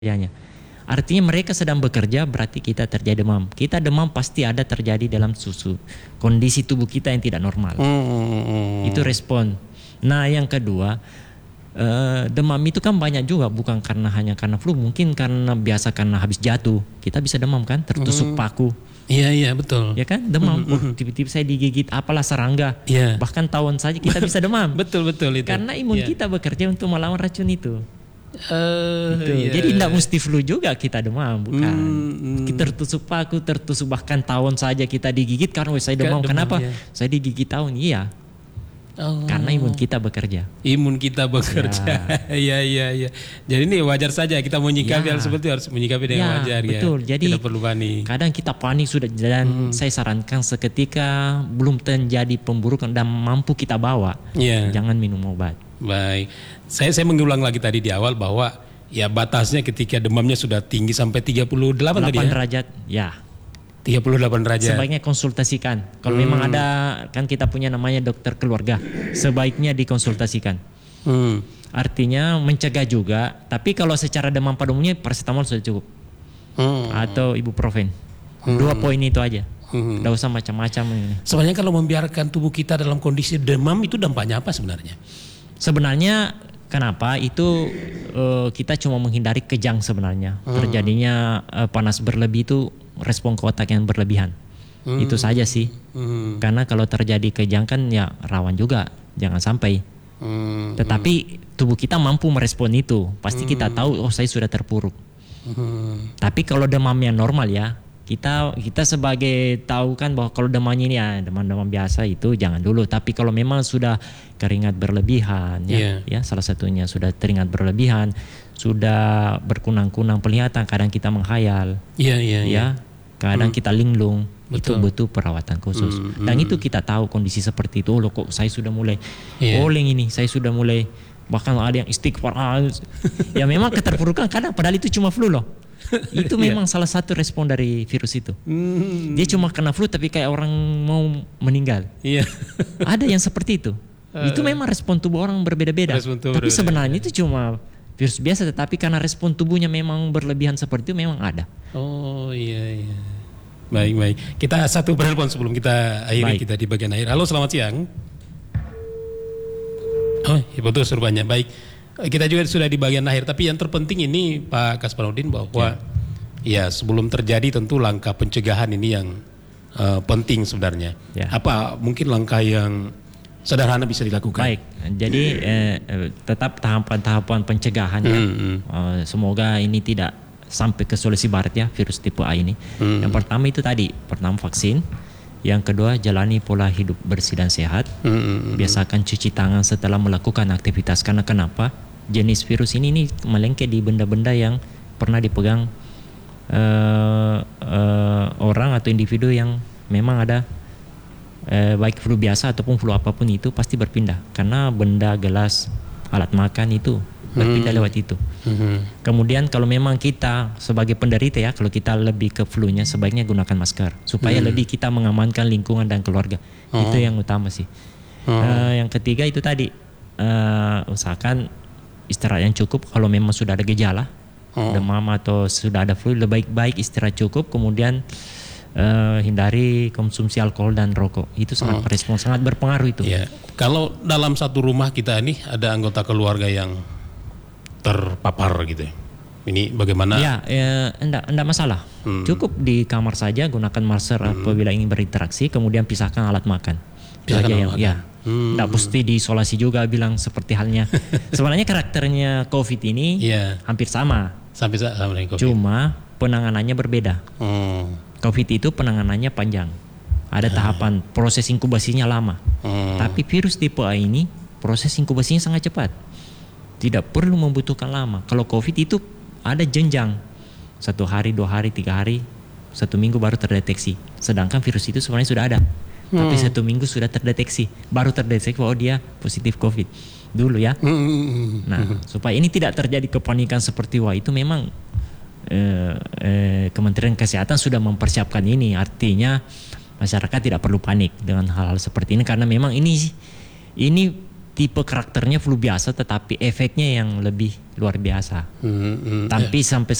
kerjanya. Artinya mereka sedang bekerja berarti kita terjadi demam. Kita demam pasti ada terjadi dalam susu. Kondisi tubuh kita yang tidak normal. Itu respon. Nah yang kedua, demam itu kan banyak juga, bukan hanya karena flu, mungkin karena habis jatuh kita bisa demam kan, tertusuk paku. Iya betul. Ya kan, demam. Tiba-tiba saya digigit apalah serangga. Bahkan tawon saja kita bisa demam. betul itu. Karena imun kita bekerja untuk melawan racun itu. Jadi tidak mesti flu juga kita demam, bukan. Kita tertusuk paku, tertusuk bahkan tawon saja kita digigit karena saya demam. Kenapa? Saya digigit tawon. Iya. Karena imun kita bekerja. Iya. Jadi ini wajar saja kita menyikapi hal seperti itu, harus menyikapi dengan wajar. Betul. Jadi tidak perlu panik. Kadang kita panik sudah, dan saya sarankan seketika belum terjadi pemburukan dan mampu kita bawa, jangan minum obat. Baik, saya mengulang lagi tadi di awal bahwa ya batasnya ketika demamnya sudah tinggi sampai 38 tadi ya? derajat, ya. 38 derajat. Sebaiknya konsultasikan. Kalau memang ada, kan kita punya namanya dokter keluarga, sebaiknya dikonsultasikan. Artinya mencegah juga, tapi kalau secara demam pada umumnya paracetamol sudah cukup. Atau ibuprofen. 2 poin itu aja. Tidak usah macam-macam. Sebenarnya kalau membiarkan tubuh kita dalam kondisi demam itu dampaknya apa sebenarnya? Sebenarnya kenapa itu kita cuma menghindari kejang sebenarnya. Terjadinya panas berlebih itu respon ke otak yang berlebihan. Itu saja sih. Karena kalau terjadi kejang kan ya rawan juga, jangan sampai. Tetapi tubuh kita mampu merespon itu. Pasti kita tahu, oh saya sudah terpuruk. Tapi kalau demamnya normal ya, kita sebagai tahu kan bahwa kalau demamnya ini ya demam biasa itu jangan dulu. Tapi kalau memang sudah keringat berlebihan ya salah satunya sudah keringat berlebihan, sudah berkunang-kunang penglihatan, kadang kita menghayal. Kadang kita linglung. Itu butuh perawatan khusus. Dan itu kita tahu kondisi seperti itu. Loh kok saya sudah mulai oleng ini, saya sudah mulai, bahkan ada yang istighfar. Ya memang keterpurukan kadang, padahal itu cuma flu loh. Itu memang salah satu respon dari virus itu. Dia cuma kena flu tapi kayak orang mau meninggal. Ada yang seperti itu. Itu memang respon tubuh orang berbeda-beda. Tapi sebenarnya itu cuma virus biasa, tetapi karena respon tubuhnya memang berlebihan seperti itu memang ada. Baik. Kita satu penelpon sebelum kita akhiri kita di bagian akhir. Halo, selamat siang. Oh, betul rupanya. Baik. Kita juga sudah di bagian akhir, tapi yang terpenting ini Pak Kasparuddin bahwa ya sebelum terjadi tentu langkah pencegahan ini yang penting sebenarnya. Apa mungkin langkah yang sederhana bisa dilakukan? Baik, jadi tetap tahapan-tahapan pencegahan ya. Semoga ini tidak sampai ke Sulawesi Barat ya, virus tipe A ini. Yang pertama itu tadi, pertama vaksin. Yang kedua, jalani pola hidup bersih dan sehat. Biasakan cuci tangan setelah melakukan aktivitas. Karena kenapa? Jenis virus ini melengket di benda-benda yang pernah dipegang orang atau individu yang memang ada baik flu biasa ataupun flu apapun itu pasti berpindah. Karena benda, gelas, alat makan itu berpindah lewat itu. Kemudian kalau memang kita sebagai penderita ya, kalau kita lebih ke flu-nya, sebaiknya gunakan masker supaya lebih kita mengamankan lingkungan dan keluarga. Itu yang utama sih. Yang ketiga itu tadi, usahakan istirahat yang cukup. Kalau memang sudah ada gejala demam atau sudah ada flu, lebih baik istirahat cukup. Kemudian hindari konsumsi alkohol dan rokok. Itu sangat sangat berpengaruh itu. Kalau dalam satu rumah kita ini ada anggota keluarga yang terpapar gitu, ini bagaimana? Enggak masalah. Cukup di kamar saja, gunakan masker apabila ingin berinteraksi, kemudian pisahkan alat makan. Enggak mesti diisolasi juga, bilang seperti halnya. Sebenarnya karakternya COVID ini hampir sama. Sama dengan COVID. Cuma penanganannya berbeda. COVID itu penanganannya panjang. Ada tahapan, proses inkubasinya lama. Tapi virus tipe A ini proses inkubasinya sangat cepat. Tidak perlu membutuhkan lama. Kalau COVID itu ada jenjang. 1 hari, 2 hari, 3 hari, 1 minggu baru terdeteksi. Sedangkan virus itu sebenarnya sudah ada. Tapi 1 minggu sudah terdeteksi. Baru terdeteksi bahwa dia positif COVID. Dulu ya. Nah, supaya ini tidak terjadi kepanikan seperti itu memang Kementerian Kesehatan sudah mempersiapkan ini. Artinya masyarakat tidak perlu panik dengan hal-hal seperti ini. Karena memang ini tipe karakternya flu biasa tetapi efeknya yang lebih luar biasa. Tapi sampai